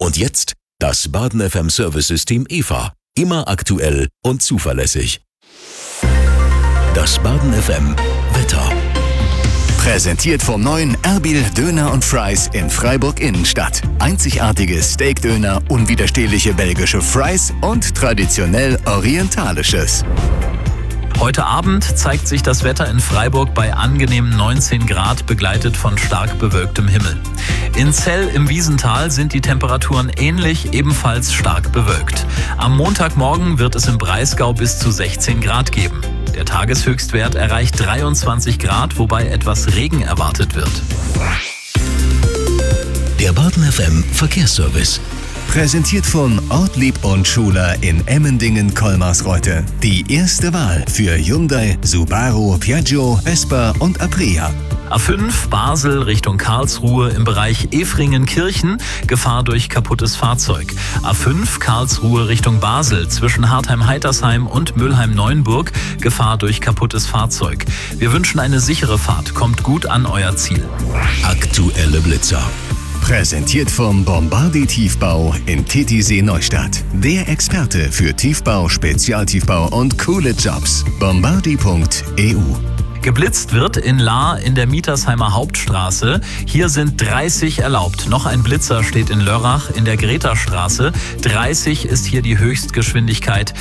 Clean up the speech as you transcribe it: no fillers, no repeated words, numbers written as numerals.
Und jetzt das Baden FM Service-System EVA. Immer aktuell und zuverlässig. Das Baden FM Wetter. Präsentiert vom neuen Erbil Döner und Fries in Freiburg Innenstadt. Einzigartige Steakdöner, unwiderstehliche belgische Fries und traditionell orientalisches. Heute Abend zeigt sich das Wetter in Freiburg bei angenehmen 19 Grad, begleitet von stark bewölktem Himmel. In Zell im Wiesental sind die Temperaturen ähnlich, ebenfalls stark bewölkt. Am Montagmorgen wird es im Breisgau bis zu 16 Grad geben. Der Tageshöchstwert erreicht 23 Grad, wobei etwas Regen erwartet wird. Der Baden FM Verkehrsservice. Präsentiert von Ortlieb und Schuler in Emmendingen-Kolmarsreuth. Die erste Wahl für Hyundai, Subaru, Piaggio, Vespa und Aprilia. A5 Basel Richtung Karlsruhe im Bereich Efringen-Kirchen, Gefahr durch kaputtes Fahrzeug. A5 Karlsruhe Richtung Basel zwischen Hartheim-Heitersheim und Mülheim-Neuenburg, Gefahr durch kaputtes Fahrzeug. Wir wünschen eine sichere Fahrt, kommt gut an euer Ziel. Aktuelle Blitzer. Präsentiert vom Bombardi Tiefbau in Titisee Neustadt. Der Experte für Tiefbau, Spezialtiefbau und coole Jobs. Bombardi.eu. Geblitzt wird in Lahr in der Mietersheimer Hauptstraße. Hier sind 30 erlaubt. Noch ein Blitzer steht in Lörrach in der Gretastraße. 30 ist hier die Höchstgeschwindigkeit.